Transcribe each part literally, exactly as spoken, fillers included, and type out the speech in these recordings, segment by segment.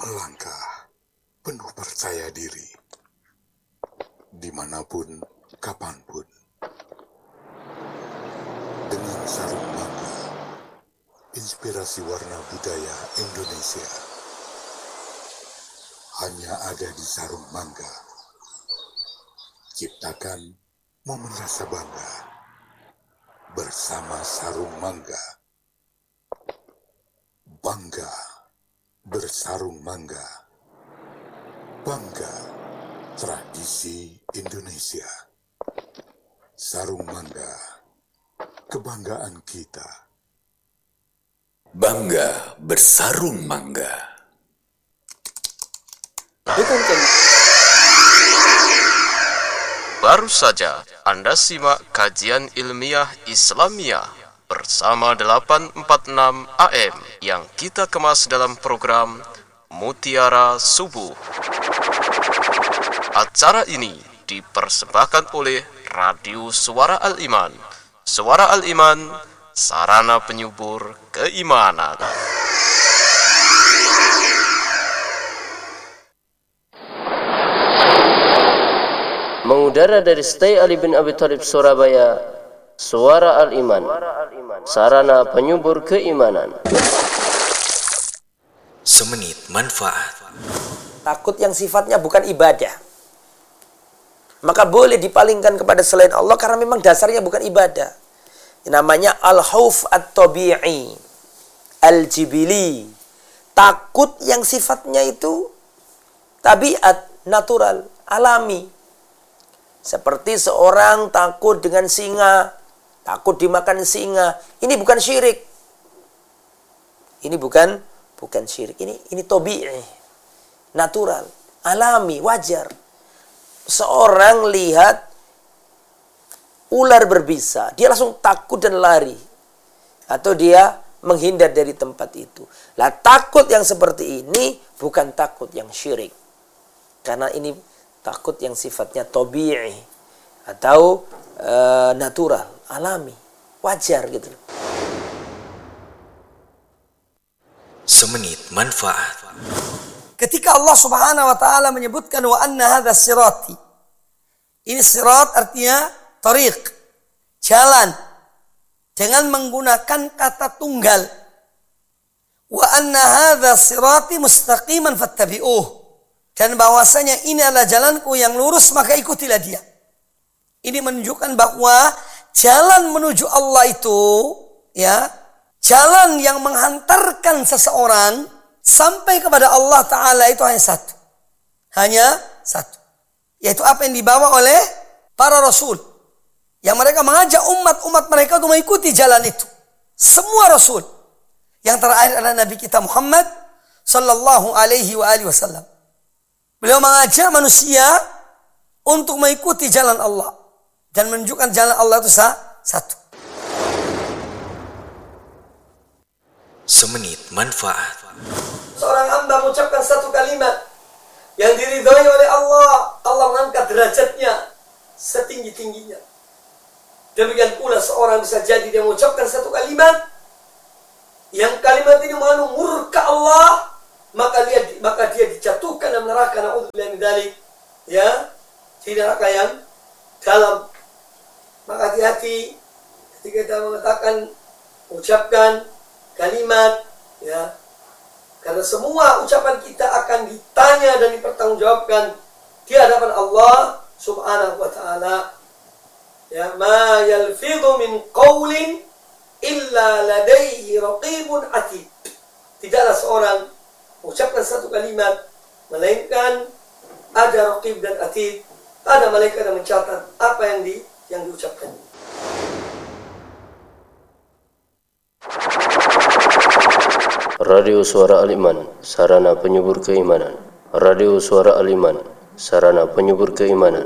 Melangkah penuh percaya diri, dimanapun, kapanpun. Dengan sarung mangga, inspirasi warna budaya Indonesia hanya ada di sarung mangga. Ciptakan momen rasa bangga bersama sarung mangga. Bangga bersarung mangga. Bangga tradisi Indonesia. Sarung mangga, kebanggaan kita. Bangga bersarung mangga. Baru saja Anda simak kajian ilmiah Islamiyah bersama delapan empat enam A M yang kita kemas dalam program Mutiara Subuh. Acara ini dipersembahkan oleh Radio Suara Al-Iman. Suara Al-Iman, sarana penyubur keimanan. Mengudara dari Stay Ali bin Abi Thalib Surabaya, Suara Al-Iman, sarana penyubur keimanan. Semenit manfaat. Takut yang sifatnya bukan ibadah, maka boleh dipalingkan kepada selain Allah karena memang dasarnya bukan ibadah. Namanya al-khauf at-tabi'i, al-jibili. Takut yang sifatnya itu tabiat, natural, alami. Seperti seorang takut dengan singa, takut dimakan singa. Ini bukan syirik. Ini bukan bukan syirik. Ini ini tabi'i, natural, alami, wajar. Seorang lihat ular berbisa, dia langsung takut dan lari. Atau dia menghindar dari tempat itu. Lah takut yang seperti ini bukan takut yang syirik. Karena ini takut yang sifatnya tabi'i atau e, natural, alami, wajar gitu. Semenit manfaat. Ketika Allah Subhanahu wa taala menyebutkan wa anna hadza sirati. Ini sirat artinya tariq, jalan, dengan menggunakan kata tunggal. Wa anna hadza sirati mustaqiman fattabi'uh. Dan bahwasanya ini adalah jalanku yang lurus, maka ikutilah dia. Ini menunjukkan bahwa jalan menuju Allah itu, ya, jalan yang menghantarkan seseorang sampai kepada Allah Ta'ala itu hanya satu. Hanya satu. Yaitu apa yang dibawa oleh para Rasul. Yang mereka mengajak umat-umat mereka untuk mengikuti jalan itu. Semua Rasul. Yang terakhir adalah Nabi kita Muhammad Sallallahu Alaihi wa alihi Wasallam. Beliau mengajak manusia untuk mengikuti jalan Allah. Dan menunjukkan jalan Allah itu satu. Semenit manfaat. Seorang hamba mengucapkan satu kalimat yang diridhoi oleh Allah. Allah mengangkat derajatnya setinggi-tingginya. Demikian pula seorang bisa jadi dia mengucapkan satu kalimat yang kalimat ini mengandung murka Allah, maka dia maka dia dijatuhkan dalam neraka, naudzubillah min dzalik, ya, di neraka yang dalam. Maka hati-hati ketika kita mengatakan, ucapkan kalimat, ya, karena semua ucapan kita akan ditanya dan dipertanggungjawabkan di hadapan Allah Subhanahu wa taala. Ya, ma yalfidhu min qawlin illa ladaihi raqibun atid. Tidaklah seorang mengucapkan satu kalimat melainkan ada raqib dan atid, ada malaikat yang mencatat apa yang di yang diucapkan. Radio Suara Al-Iman, sarana penyubur keimanan. Radio Suara Al-Iman, sarana penyubur keimanan.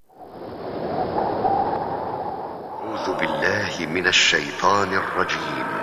A'udzu billahi minasy syaithanir rajim.